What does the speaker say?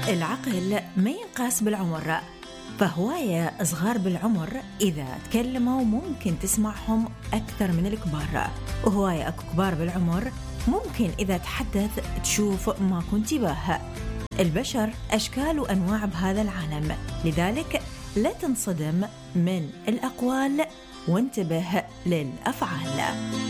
العقل ما ينقاس بالعمر، فهواية صغار بالعمر إذا تكلموا ممكن تسمعهم أكثر من الكبار، وهواية أكو كبار بالعمر ممكن إذا تحدث تشوف ما كنت باه. البشر أشكال وأنواع بهذا العالم، لذلك لا تنصدم من الأقوال وانتبه للأفعال.